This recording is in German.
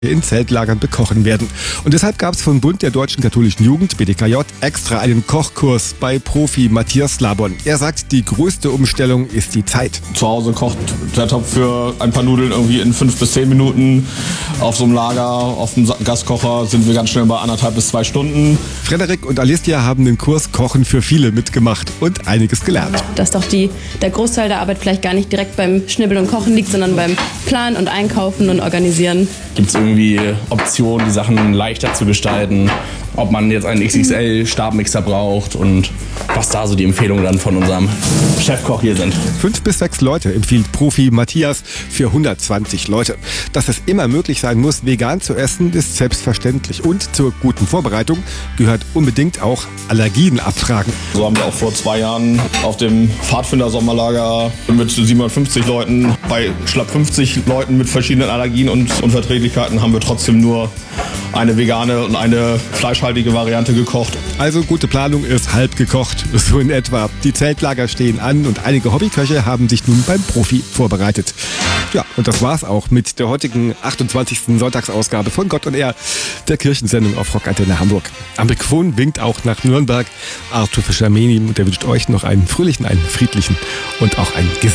in Zeltlagern bekochen werden. Und deshalb gab es vom Bund der Deutschen Katholischen Jugend, BDKJ, extra einen Kochkurs bei Profi Matthias Labon. Er sagt, die größte Umstellung ist die Zeit. Zu Hause kocht der Topf für ein paar Nudeln irgendwie in 5 bis 10 Minuten. Auf so einem Lager, auf dem Gaskocher sind wir ganz schnell bei 1,5 bis 2 Stunden. Frederik und Alicia haben den Kurs Kochen für viele mitgemacht und einiges gelernt. Dass doch der Großteil der Arbeit vielleicht gar nicht direkt beim Schnibbeln und Kochen liegt, sondern beim Planen und Einkaufen und Organisieren. Gibt es irgendwie Optionen, die Sachen leichter zu gestalten? Ob man jetzt einen XXL-Stabmixer braucht und was da so die Empfehlungen dann von unserem Chefkoch hier sind. 5 bis 6 Leute empfiehlt Profi Matthias für 120 Leute. Dass es immer möglich sein muss, vegan zu essen, ist selbstverständlich. Und zur guten Vorbereitung gehört unbedingt auch Allergien abfragen. So haben wir auch vor 2 Jahren auf dem Pfadfinder-Sommerlager mit 750 Leuten, bei schlapp 50 Leuten mit verschiedenen Allergien und Unverträglichkeiten haben wir trotzdem nur eine vegane und eine fleischhaltige Variante gekocht. Also gute Planung ist halb gekocht, so in etwa. Die Zeltlager stehen an und einige Hobbyköche haben sich nun beim Profi vorbereitet. Ja, und das war's auch mit der heutigen 28. Sonntagsausgabe von Gott und Er, der Kirchensendung auf Rockantenne Hamburg. Am Mikrofon winkt auch nach Nürnberg Arthur Fischer-Mehni und der wünscht euch noch einen fröhlichen, einen friedlichen und auch einen